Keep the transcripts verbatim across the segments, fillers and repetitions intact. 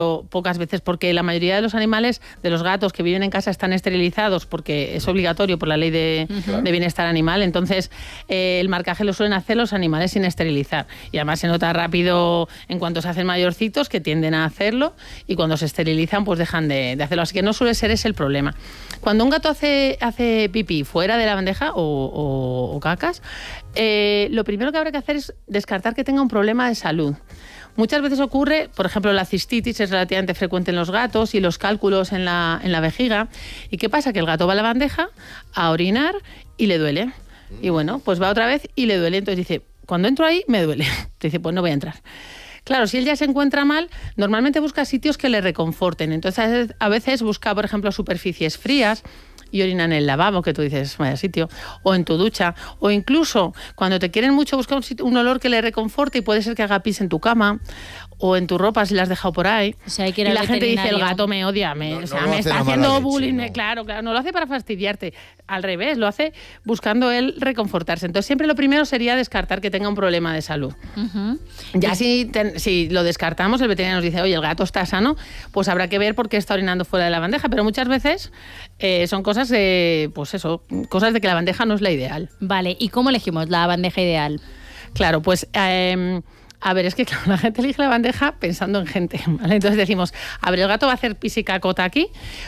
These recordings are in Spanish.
pocas veces, porque la mayoría de los animales, de los gatos que viven en casa, están esterilizados porque es obligatorio por la ley de, uh-huh. de bienestar animal. Entonces, eh, el marcaje lo suelen hacer los animales sin esterilizar. Y además se nota rápido en cuanto se hacen mayorcitos que tienden a hacerlo, y cuando se esterilizan pues dejan de, de hacerlo. Así que no suele ser ese el problema. Cuando un gato hace, hace pipí fuera de la bandeja o, o, o cacas, eh, lo primero que habrá que hacer es descartar que tenga un problema de salud. Muchas veces ocurre, por ejemplo, la cistitis es relativamente frecuente en los gatos, y los cálculos en la, en la vejiga. ¿Y qué pasa? Que el gato va a la bandeja a orinar y le duele. Y bueno, pues va otra vez y le duele. Entonces dice, cuando entro ahí me duele. Dice, pues no voy a entrar. Claro, si él ya se encuentra mal, normalmente busca sitios que le reconforten. Entonces a veces busca, por ejemplo, superficies frías, y orina en el lavabo, que tú dices, vaya sitio, o en tu ducha, o incluso cuando te quieren mucho buscar un, sitio, un olor que le reconforte, y puede ser que haga pis en tu cama o en tu ropa si la has dejado por ahí. O sea, hay que ir y al la gente dice, el veterinario. gato me odia, me, No, o no sea, lo me hace está de mala haciendo leche, bullying. no. Claro, claro, no lo hace para fastidiarte. Al revés, lo hace buscando él reconfortarse. Entonces siempre lo primero sería descartar que tenga un problema de salud. Uh-huh. Ya si, ten, si lo descartamos, el veterinario nos dice, oye, el gato está sano, pues habrá que ver por qué está orinando fuera de la bandeja. Pero muchas veces eh, son cosas de, pues eso, cosas de que la bandeja no es la ideal. Vale, ¿y cómo elegimos la bandeja ideal? Claro, pues... Eh, A ver, es que claro, la gente elige la bandeja pensando en gente, ¿vale? Entonces decimos, a ver, el gato va a hacer pis y cacota aquí,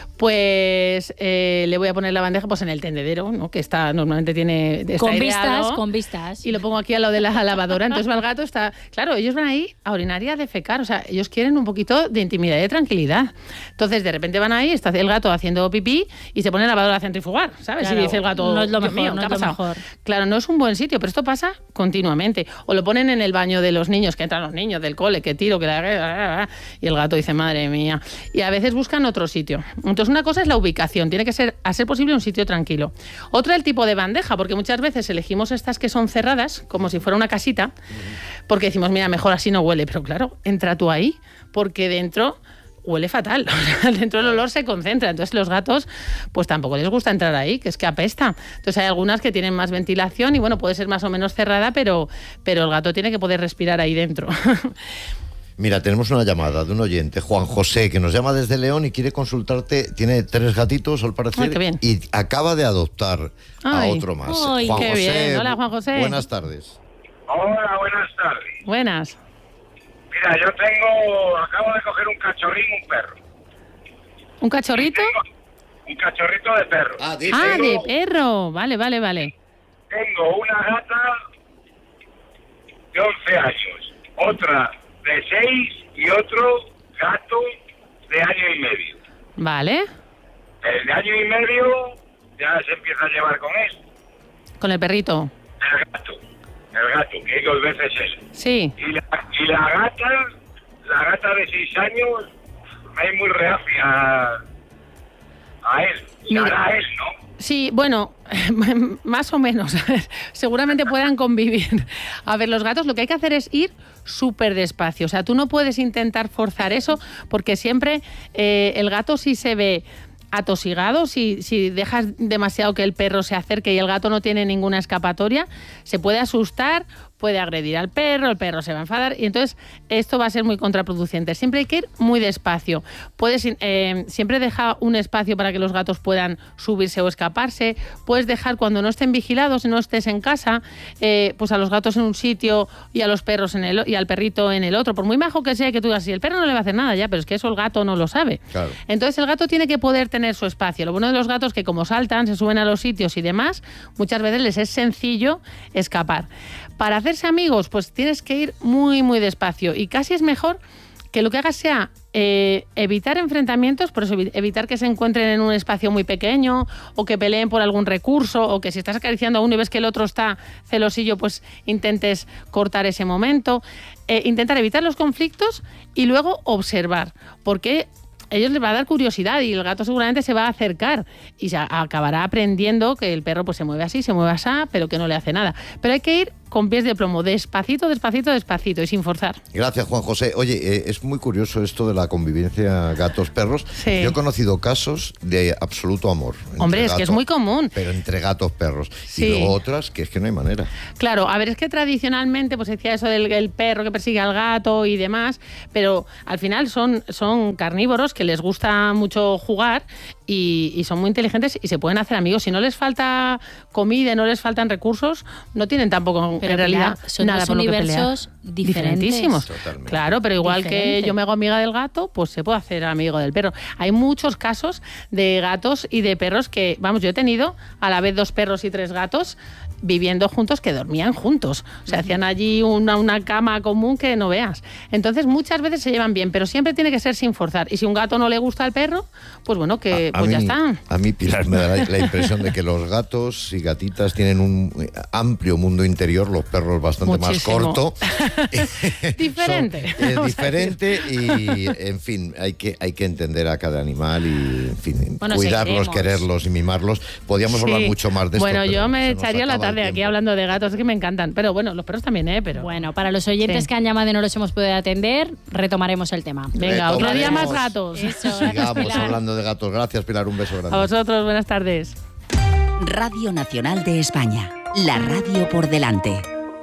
pues eh, le voy a poner la bandeja pues en el tendedero, ¿no? Que está normalmente tiene está con aireado, vistas, con vistas. Y lo pongo aquí al lado de la lavadora. Entonces va el gato, está... Claro, ellos van ahí a orinar y a defecar, o sea, ellos quieren un poquito de intimidad y de tranquilidad. Entonces de repente van ahí, está el gato haciendo pipí y se pone la lavadora a centrifugar, ¿sabes? Claro, y dice el gato, no es lo Dios mejor, mío, no ¿qué es ha lo pasado? mejor. Claro, no es un buen sitio, pero esto pasa continuamente. O lo ponen en el baño de los niños, que entran los niños del cole, que tiro, que la... Y el gato dice, madre mía. Y a veces buscan otro sitio. Entonces una cosa es la ubicación, tiene que ser, a ser posible, un sitio tranquilo. Otra, el tipo de bandeja, porque muchas veces elegimos estas que son cerradas, como si fuera una casita, porque decimos, mira, mejor así no huele. Pero claro, entra tú ahí, porque dentro... huele fatal, dentro el olor se concentra, entonces los gatos pues tampoco les gusta entrar ahí, que es que apesta. Entonces hay algunas que tienen más ventilación y bueno, puede ser más o menos cerrada, pero, pero el gato tiene que poder respirar ahí dentro. Mira, tenemos una llamada de un oyente, Juan José, que nos llama desde León y quiere consultarte. Tiene tres gatitos, al parecer, Ay, qué bien. y acaba de adoptar Ay. a otro más. Ay, Juan qué José, bien. Hola, Juan José. Buenas tardes. Hola, buenas tardes. Buenas. Mira, yo tengo, acabo de coger un cachorrín, un perro. ¿Un cachorrito? Tengo un cachorrito de perro. Ah, Y Ah, de tengo, perro. Vale, vale, vale. tengo una gata de once años, otra de seis y otro gato de año y medio. Vale. El de año y medio ya se empieza a llevar con él. Con el perrito. El gato, el gato, que dos veces él. Sí. Y la, y la gata, la gata de seis años, es muy reacia a, a él. Y Mira. ahora a él, ¿no? Sí, bueno, más o menos. Seguramente puedan convivir. A ver, los gatos lo que hay que hacer es ir súper despacio. O sea, tú no puedes intentar forzar eso porque siempre eh, el gato sí se ve atosigado, si, si dejas demasiado que el perro se acerque y el gato no tiene ninguna escapatoria, se puede asustar, puede agredir al perro, el perro se va a enfadar y entonces esto va a ser muy contraproducente. Siempre hay que ir muy despacio. Puedes eh, siempre deja un espacio para que los gatos puedan subirse o escaparse. Puedes dejar cuando no estén vigilados, no estés en casa, eh, pues a los gatos en un sitio y a los perros en el y al perrito en el otro. Por muy majo que sea, que tú digas, si el perro no le va a hacer nada ya, pero es que eso el gato no lo sabe. Claro. Entonces el gato tiene que poder tener su espacio. Lo bueno de los gatos es que como saltan, se suben a los sitios y demás, muchas veces les es sencillo escapar. Para hacerse amigos, pues tienes que ir muy, muy despacio y casi es mejor que lo que hagas sea eh, evitar enfrentamientos, por eso evitar que se encuentren en un espacio muy pequeño o que peleen por algún recurso o que si estás acariciando a uno y ves que el otro está celosillo, pues intentes cortar ese momento. Eh, intentar evitar los conflictos y luego observar, porque a ellos les va a dar curiosidad y el gato seguramente se va a acercar y se acabará aprendiendo que el perro pues se mueve así, se mueve así, pero que no le hace nada. Pero hay que ir con pies de plomo, despacito, despacito, despacito y sin forzar. Gracias, Juan José. Oye, eh, es muy curioso esto de la convivencia gatos-perros. Sí. Yo he conocido casos de absoluto amor. Hombre, es que es muy común. Pero entre gatos-perros. Sí. Y luego otras que es que no hay manera. Claro, a ver, es que tradicionalmente pues decía eso del el perro que persigue al gato y demás, pero al final son, son carnívoros que les gusta mucho jugar y, y son muy inteligentes y se pueden hacer amigos. Si no les falta comida, no les faltan recursos, no tienen tampoco Pero en realidad Pilar, son nada dos por lo que pelear. universos diferentes. Diferentísimos. Totalmente. Claro, pero igual Diferente. que yo me hago amiga del gato, pues se puede hacer amigo del perro. Hay muchos casos de gatos y de perros que, vamos, yo he tenido a la vez dos perros y tres gatos viviendo juntos que dormían juntos. O sea, hacían allí una, una cama común que no veas. Entonces, muchas veces se llevan bien, pero siempre tiene que ser sin forzar. Y si un gato no le gusta al perro, pues bueno, que A- a pues ya mí- está. A mí, Pilar, me da la, la impresión de que los gatos y gatitas tienen un amplio mundo interior, los perros bastante Muchísimo. más corto. Diferente. Son, eh, Vamos a diferente y, en fin, hay que, hay que entender a cada animal y, en fin, Bueno, cuidarlos, seguiremos. quererlos y mimarlos. Podríamos Sí. hablar mucho más de esto. Bueno, pero yo me se nos echaría la acaba el tarde aquí tiempo. hablando de gatos, es que me encantan. Pero bueno, los perros también, ¿eh? Pero Bueno, para los oyentes Sí. que han llamado y no los hemos podido atender, retomaremos el tema. venga, otro día Retomaremos. más gatos. Eso, gracias, Sigamos Pilar. hablando de gatos. Gracias, Pilar. Un beso grande. A vosotros, buenas tardes. Radio Nacional de España. La radio por delante.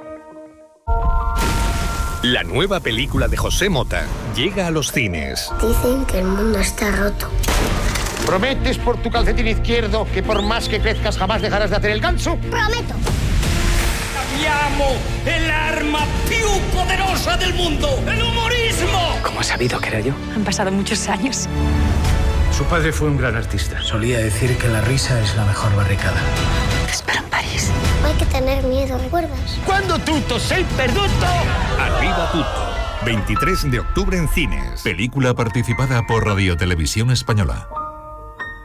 La nueva película de José Mota llega a los cines. Dicen que el mundo está roto. ¿Prometes por tu calcetín izquierdo que por más que crezcas jamás dejarás de hacer el ganso? ¡Prometo! Llamo el arma più poderosa del mundo, el humorismo. ¿Cómo has sabido que era yo? Han pasado muchos años. Su padre fue un gran artista. Solía decir que la risa es la mejor barricada. Te espero en París. No hay que tener miedo, ¿recuerdas? Quando tutto sei perduto. Arriba tutto. veintitrés de octubre en cines. Película participada por Radio Televisión Española.